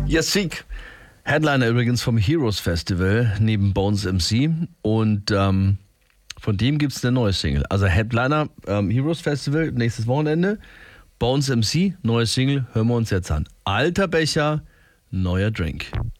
Yasik, Headliner übrigens vom Heroes Festival neben Bones MC und von dem gibt es eine neue Single. Also Headliner Heroes Festival nächstes Wochenende, Bones MC, neue Single, hören wir uns jetzt an. Alter Becher, neuer Drink.